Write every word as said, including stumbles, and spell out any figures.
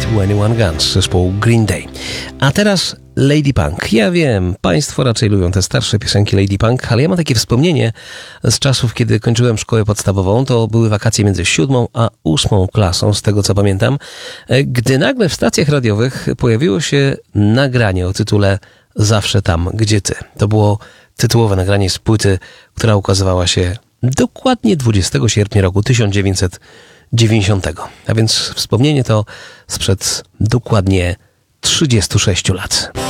dwadzieścia jeden Guns zespołu Green Day. A teraz Lady Punk. Ja wiem, Państwo raczej lubią te starsze piosenki Lady Punk, ale ja mam takie wspomnienie z czasów, kiedy kończyłem szkołę podstawową. To były wakacje między siódmą a ósmą klasą, z tego co pamiętam, gdy nagle w stacjach radiowych pojawiło się nagranie o tytule Zawsze tam, gdzie ty. To było tytułowe nagranie z płyty, która ukazywała się dokładnie dwudziestego sierpnia roku tysiąc dziewięćset dziewięćdziesiątego. A więc wspomnienie to sprzed dokładnie trzydziestu sześciu lat.